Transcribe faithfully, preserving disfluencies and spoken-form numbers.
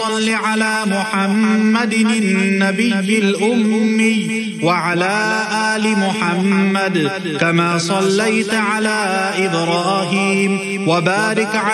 صل على محمد النبي الأمي وعلى آل محمد كما صليت على إبراهيم وبارك على